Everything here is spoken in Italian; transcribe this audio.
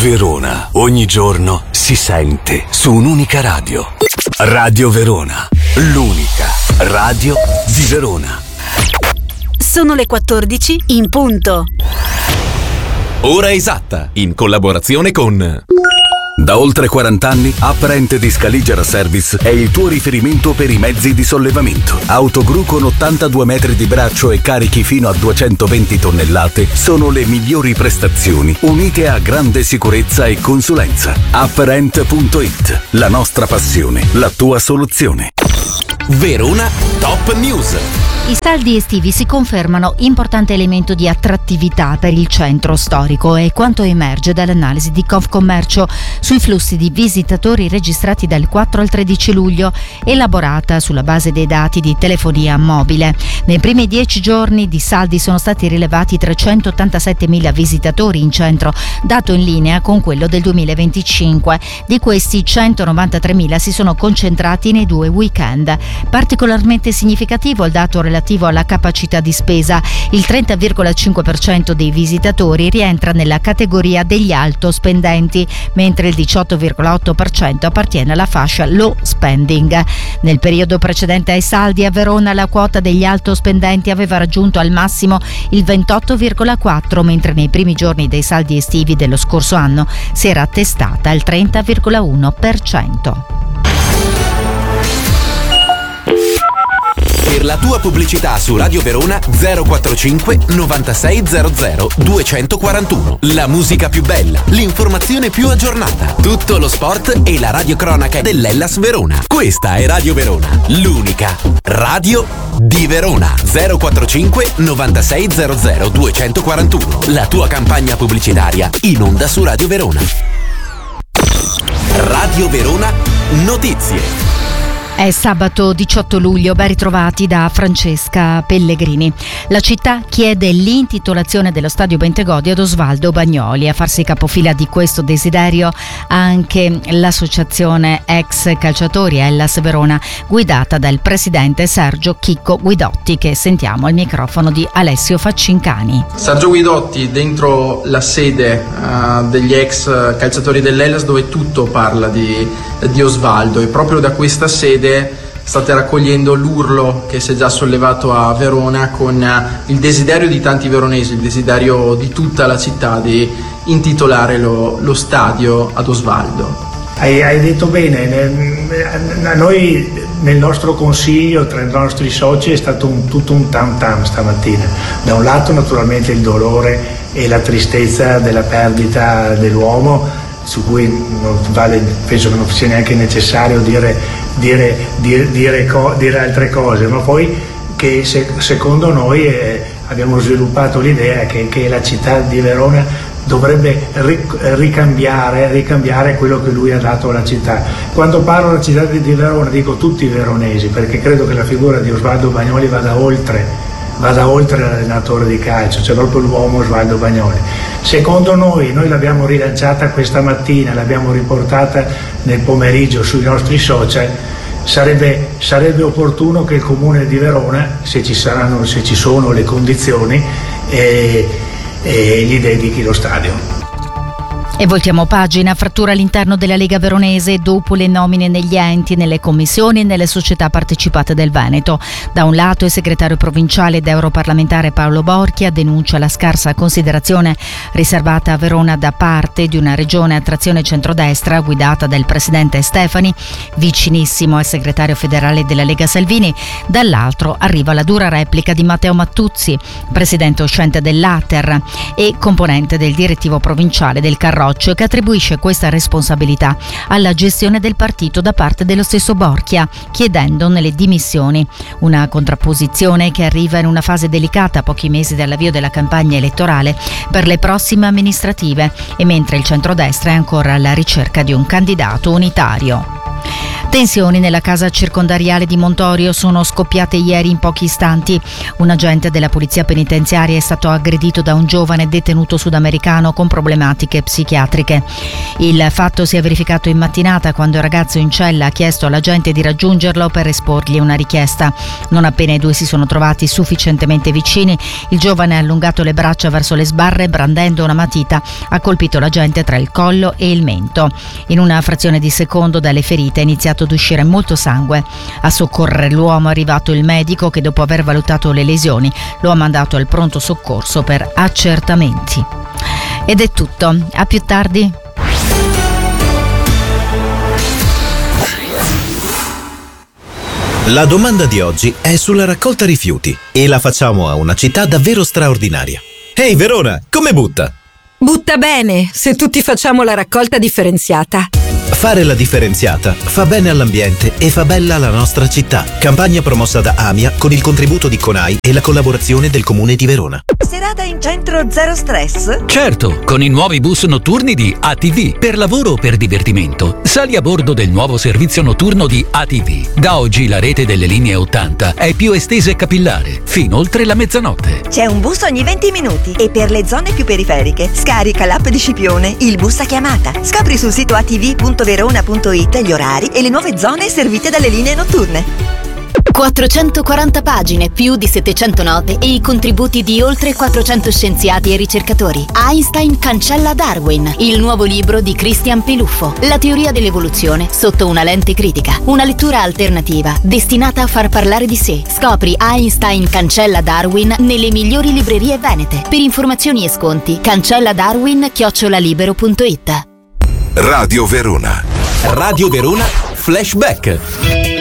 Verona, ogni giorno si sente su un'unica radio. Radio Verona, l'unica radio di Verona. Sono le 14 in punto. Ora esatta, in collaborazione con... Da oltre 40 anni, Apparent di Scaligera Service è il tuo riferimento per i mezzi di sollevamento. Autogru con 82 metri di braccio e carichi fino a 220 tonnellate sono le migliori prestazioni, unite a grande sicurezza e consulenza. Apparent.it, la nostra passione, la tua soluzione. Verona Top News. I saldi estivi si confermano importante elemento di attrattività per il centro storico, è quanto emerge dall'analisi di Confcommercio sui flussi di visitatori registrati dal 4 al 13 luglio, elaborata sulla base dei dati di telefonia mobile. Nei primi 10 giorni di saldi sono stati rilevati 387.000 visitatori in centro, dato in linea con quello del 2025. Di questi 193.000 si sono concentrati nei 2 weekend. Particolarmente significativo il dato relativo alla capacità di spesa. Il 30,5% dei visitatori rientra nella categoria degli alto spendenti, mentre il 18,8% appartiene alla fascia low spending. Nel periodo precedente ai saldi a Verona la quota degli alto spendenti aveva raggiunto al massimo il 28,4%, mentre nei primi giorni dei saldi estivi dello scorso anno si era attestata al 30,1%. Per la tua pubblicità su Radio Verona 045 9600 241. La musica più bella, l'informazione più aggiornata, tutto lo sport e la radiocronaca dell'Hellas Verona. Questa è Radio Verona, l'unica radio di Verona. 045 9600 241. La tua campagna pubblicitaria in onda su Radio Verona. Radio Verona Notizie. È sabato 18 luglio, ben ritrovati da Francesca Pellegrini. La città chiede l'intitolazione dello stadio Bentegodi ad Osvaldo Bagnoli. A farsi capofila di questo desiderio anche l'associazione ex calciatori Hellas Verona, guidata dal presidente Sergio Chicco Guidotti, che sentiamo al microfono di Alessio Faccincani. Sergio Guidotti dentro la sede degli ex calciatori dell'Hellas, dove tutto parla di Osvaldo, e proprio da questa sede state raccogliendo l'urlo che si è già sollevato a Verona con il desiderio di tanti veronesi, il desiderio di tutta la città di intitolare lo stadio ad Osvaldo. Hai detto bene, a noi nel nostro consiglio tra i nostri soci è stato tutto un tam tam stamattina. Da un lato naturalmente il dolore e la tristezza della perdita dell'uomo, su cui non vale, penso che non sia neanche necessario dire altre cose, ma poi che secondo noi abbiamo sviluppato l'idea che la città di Verona dovrebbe ricambiare quello che lui ha dato alla città. Quando parlo della città di Verona dico tutti i veronesi, perché credo che la figura di Osvaldo Bagnoli vada oltre l'allenatore di calcio, cioè proprio l'uomo Osvaldo Bagnoli. Secondo noi l'abbiamo rilanciata questa mattina, l'abbiamo riportata nel pomeriggio sui nostri social. Sarebbe opportuno che il Comune di Verona, se ci sono le condizioni, gli dedichi lo stadio. E voltiamo pagina. Frattura all'interno della Lega Veronese dopo le nomine negli enti, nelle commissioni e nelle società partecipate del Veneto. Da un lato il segretario provinciale ed europarlamentare Paolo Borchia denuncia la scarsa considerazione riservata a Verona da parte di una regione a trazione centrodestra guidata dal presidente Stefani, vicinissimo al segretario federale della Lega Salvini. Dall'altro arriva la dura replica di Matteo Mattuzzi, presidente uscente dell'Ater e componente del direttivo provinciale del Carroccio, che attribuisce questa responsabilità alla gestione del partito da parte dello stesso Borchia, chiedendone le dimissioni. Una contrapposizione che arriva in una fase delicata a pochi mesi dall'avvio della campagna elettorale per le prossime amministrative, e mentre il centrodestra è ancora alla ricerca di un candidato unitario. Tensioni nella casa circondariale di Montorio sono scoppiate ieri in pochi istanti. Un agente della polizia penitenziaria è stato aggredito da un giovane detenuto sudamericano con problematiche psichiatriche. Il fatto si è verificato in mattinata quando il ragazzo in cella ha chiesto all'agente di raggiungerlo per esporgli una richiesta. Non appena i due si sono trovati sufficientemente vicini, il giovane ha allungato le braccia verso le sbarre, brandendo una matita, ha colpito l'agente tra il collo e il mento. In una frazione di secondo dalle ferite è iniziato ad uscire molto sangue. A soccorrere l'uomo è arrivato il medico che, dopo aver valutato le lesioni, lo ha mandato al pronto soccorso per accertamenti. Ed è tutto, a più tardi. La domanda di oggi è sulla raccolta rifiuti e la facciamo a una città davvero straordinaria. Ehi Verona, come butta? Butta bene, se tutti facciamo la raccolta differenziata. Fare la differenziata fa bene all'ambiente e fa bella la nostra città. Campagna promossa da AMIA con il contributo di CONAI e la collaborazione del Comune di Verona. Serata in centro zero stress? Certo, con i nuovi bus notturni di ATV. Per lavoro o per divertimento, sali a bordo del nuovo servizio notturno di ATV. Da oggi la rete delle linee 80 è più estesa e capillare, fino oltre la mezzanotte. C'è un bus ogni 20 minuti e per le zone più periferiche scarica l'app di Scipione, il bus a chiamata. Scopri sul sito atv.verona.it gli orari e le nuove zone servite dalle linee notturne. 440 pagine, più di 700 note e i contributi di oltre 400 scienziati e ricercatori. Einstein cancella Darwin, il nuovo libro di Christian Peluffo. La teoria dell'evoluzione sotto una lente critica. Una lettura alternativa destinata a far parlare di sé. Scopri Einstein cancella Darwin nelle migliori librerie venete. Per informazioni e sconti, cancelladarwin@libero.it. Radio Verona. Radio Verona Flashback.